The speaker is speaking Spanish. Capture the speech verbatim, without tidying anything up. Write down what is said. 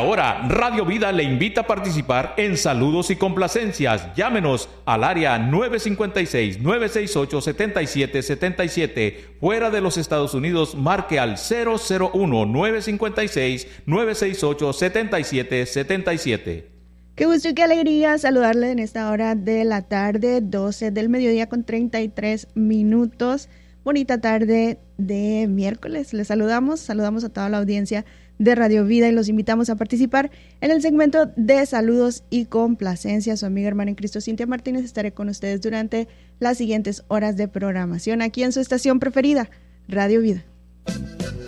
ahora, Radio Vida le invita a participar en Saludos y Complacencias. Llámenos al área nueve cinco seis, nueve seis ocho, siete siete siete siete. Fuera de los Estados Unidos, marque al cero cero uno, nueve cinco seis, nueve seis ocho, siete siete siete siete. Qué gusto y qué alegría saludarle en esta hora de la tarde, doce del mediodía con treinta y tres minutos. Bonita tarde de miércoles. Les saludamos, saludamos a toda la audiencia de Radio Vida y los invitamos a participar en el segmento de Saludos y Complacencias. Su amiga hermana en Cristo, Cintia Martínez, estaré con ustedes durante las siguientes horas de programación aquí en su estación preferida, Radio Vida.